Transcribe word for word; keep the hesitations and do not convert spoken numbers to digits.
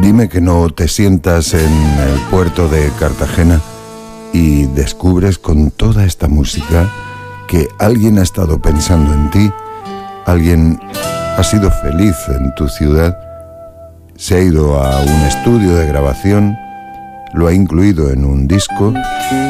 Dime que no te sientas en el puerto de Cartagena y descubres con toda esta música que alguien ha estado pensando en ti, alguien ha sido feliz en tu ciudad, se ha ido a un estudio de grabación, lo ha incluido en un disco